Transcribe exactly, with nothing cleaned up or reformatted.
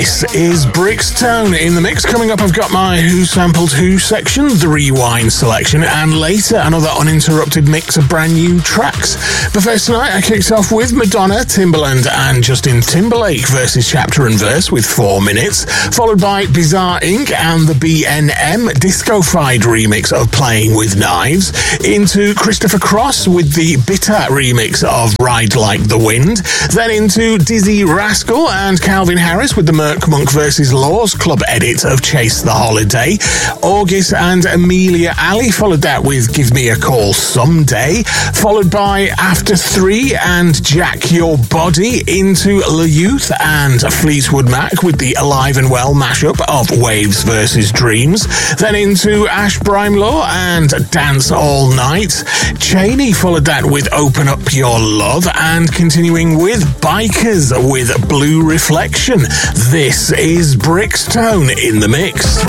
This is Brixton in the mix. Coming up, I've got my Who Sampled Who section, the Rewind selection, and later another uninterrupted mix of brand new tracks. But first tonight, I kicked off with Madonna, Timbaland, and Justin Timberlake versus Chapter and Verse with four minutes, followed by Bizarre Incorporated and the B N M disco-fied remix of Playing with Knives, into Christopher Cross with the bitter remix of Ride Like the Wind, then into Dizzy Rascal and Calvin Harris with the Merc Monk versus Laws Club edit of Chase the Holiday. August and Amelia Ali followed that with Give Me a Call Someday, followed by After Three and Jack Your Body, into La Youth and Fleetwood Mac with the Alive and Well mashup of Waves versus Dreams, then into Ash Brimelaw and Dance All Night. Cheney followed that with Open Up Your Love, and continuing with Bikers with Blue Reflection. This is Brixton in the mix.